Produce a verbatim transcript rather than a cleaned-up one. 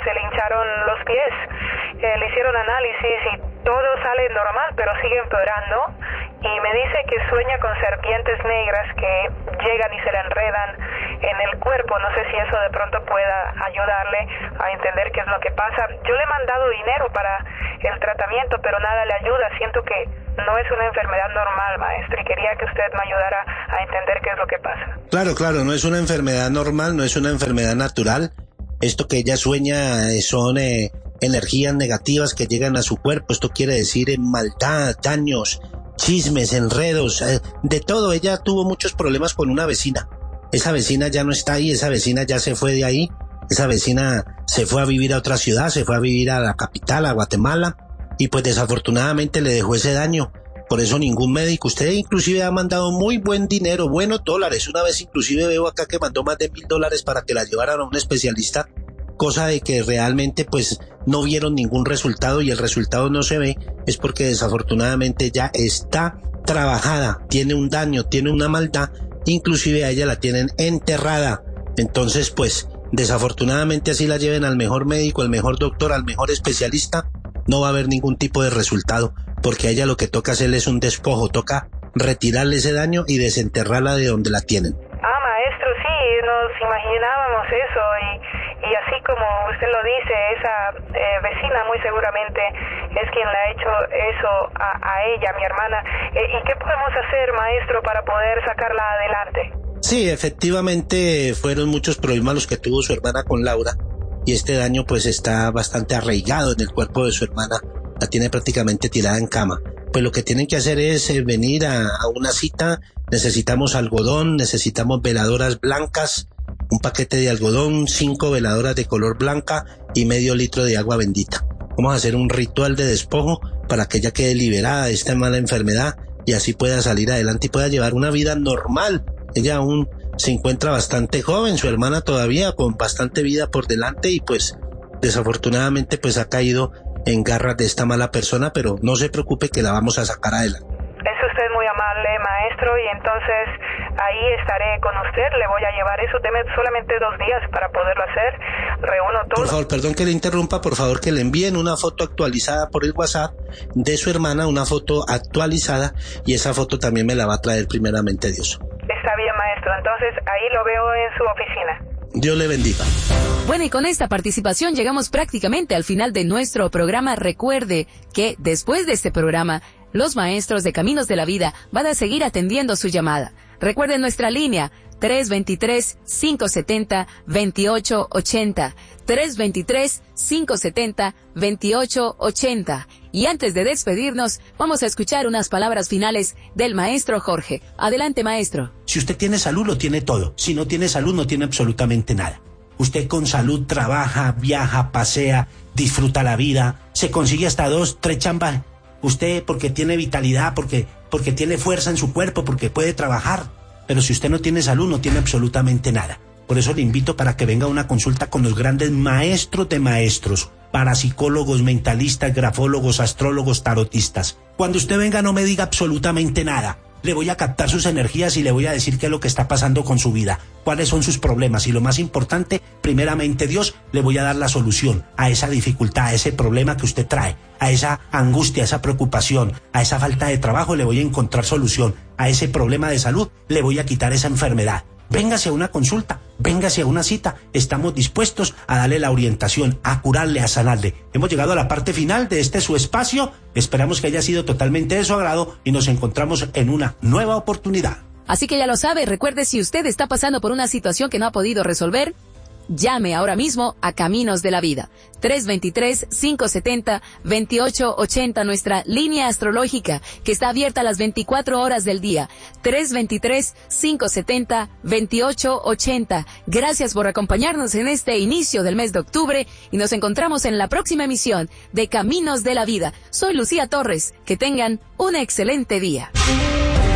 se le hincharon los pies. Eh, le hicieron análisis y todo sale normal, pero sigue empeorando. Y me dice que sueña con serpientes negras que llegan y se le enredan en el cuerpo. No sé si eso de pronto pueda ayudarle a entender qué es lo que pasa. Yo le he mandado dinero para el tratamiento, pero nada le ayuda. Siento que no es una enfermedad normal, maestro, y quería que usted me ayudara a entender qué es lo que pasa. Claro, claro, no es una enfermedad normal, no es una enfermedad natural. Esto que ella sueña eh, son eh, energías negativas que llegan a su cuerpo. Esto quiere decir eh, maldad, daños, chismes, enredos, eh, de todo. Ella tuvo muchos problemas con una vecina. Esa vecina ya no está ahí, esa vecina ya se fue de ahí. Esa vecina se fue a vivir a otra ciudad, se fue a vivir a la capital, a Guatemala, y pues desafortunadamente le dejó ese daño. Por eso ningún médico, usted inclusive ha mandado muy buen dinero, buenos dólares. Una vez inclusive veo acá que mandó más de mil dólares para que la llevaran a un especialista, cosa de que realmente pues no vieron ningún resultado, y el resultado no se ve, es porque desafortunadamente ya está trabajada, tiene un daño, tiene una maldad, inclusive a ella la tienen enterrada. Entonces pues desafortunadamente así la lleven al mejor médico, al mejor doctor, al mejor especialista, no va a haber ningún tipo de resultado, porque a ella lo que toca hacerle es un despojo, toca retirarle ese daño y desenterrarla de donde la tienen. Ah, maestro, sí, nos imaginábamos eso, y, y así como usted lo dice, esa eh, vecina muy seguramente es quien le ha hecho eso a, a ella, mi hermana. Eh, ¿Y qué podemos hacer, maestro, para poder sacarla adelante? Sí, efectivamente fueron muchos problemas los que tuvo su hermana con Laura, y este daño pues está bastante arraigado en el cuerpo de su hermana, la tiene prácticamente tirada en cama. Pues lo que tienen que hacer es eh, venir a, a una cita. Necesitamos algodón, necesitamos veladoras blancas, un paquete de algodón, cinco veladoras de color blanca y medio litro de agua bendita. Vamos a hacer un ritual de despojo para que ella quede liberada de esta mala enfermedad y así pueda salir adelante y pueda llevar una vida normal. Ella aún se encuentra bastante joven, su hermana todavía con bastante vida por delante, y pues desafortunadamente pues ha caído en garras de esta mala persona, pero no se preocupe que la vamos a sacar adelante. Es usted muy amable, maestro, y entonces ahí estaré con usted. Le voy a llevar eso. Deme solamente dos días para poderlo hacer. Reúno todo. Por favor, perdón que le interrumpa, por favor que le envíen una foto actualizada por el WhatsApp de su hermana, una foto actualizada, y esa foto también me la va a traer primeramente Dios. Está bien, maestro. Entonces ahí lo veo en su oficina. Dios le bendiga. Bueno, y con esta participación llegamos prácticamente al final de nuestro programa. Recuerde que después de este programa, los maestros de Caminos de la Vida van a seguir atendiendo su llamada. Recuerden nuestra línea tres dos tres, cinco siete cero, dos ocho ocho cero, tres dos tres, cinco siete cero, dos ocho ocho cero. Y antes de despedirnos, vamos a escuchar unas palabras finales del maestro Jorge. Adelante, maestro. Si usted tiene salud, lo tiene todo. Si no tiene salud, no tiene absolutamente nada. Usted con salud trabaja, viaja, pasea, disfruta la vida, se consigue hasta dos, tres chambas. Usted porque tiene vitalidad, porque, porque tiene fuerza en su cuerpo, porque puede trabajar. Pero si usted no tiene salud, no tiene absolutamente nada. Por eso le invito para que venga a una consulta con los grandes maestros de maestros, parapsicólogos, mentalistas, grafólogos, astrólogos, tarotistas. Cuando usted venga, no me diga absolutamente nada. Le voy a captar sus energías y le voy a decir qué es lo que está pasando con su vida, cuáles son sus problemas, y lo más importante, primeramente Dios, le voy a dar la solución a esa dificultad, a ese problema que usted trae, a esa angustia, a esa preocupación, a esa falta de trabajo, le voy a encontrar solución, a ese problema de salud, le voy a quitar esa enfermedad. Véngase a una consulta, véngase a una cita, estamos dispuestos a darle la orientación, a curarle, a sanarle. Hemos llegado a la parte final de este su espacio, esperamos que haya sido totalmente de su agrado y nos encontramos en una nueva oportunidad. Así que ya lo sabe, recuerde, si usted está pasando por una situación que no ha podido resolver, llame ahora mismo a Caminos de la Vida. tres dos tres, cinco siete cero, dos ocho ocho cero, nuestra línea astrológica que está abierta las veinticuatro horas del día. tres dos tres, cinco siete cero, dos ocho ocho cero. Gracias por acompañarnos en este inicio del mes de octubre y nos encontramos en la próxima emisión de Caminos de la Vida. Soy Lucía Torres. Que tengan un excelente día.